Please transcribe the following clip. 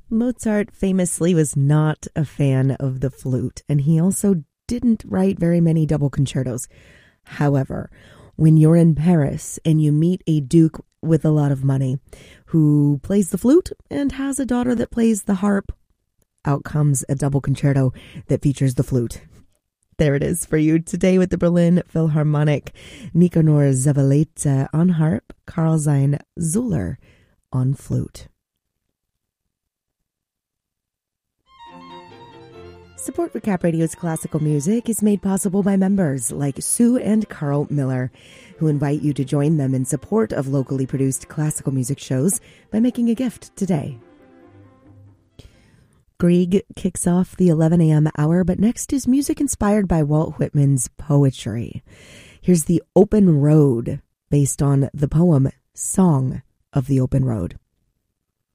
Mozart famously was not a fan of the flute, and he also didn't write very many double concertos. However, when you're in Paris and you meet a duke with a lot of money who plays the flute and has a daughter that plays the harp, out comes a double concerto that features the flute. There it is for you today with the Berlin Philharmonic. Nicanor Zavaleta on harp, Karlsheim Zuller on flute. Support for Cap Radio's classical music is made possible by members like Sue and Carl Miller, who invite you to join them in support of locally produced classical music shows by making a gift today. Grieg kicks off the 11 a.m. hour, but next is music inspired by Walt Whitman's poetry. Here's The Open Road, based on the poem Song of the Open Road.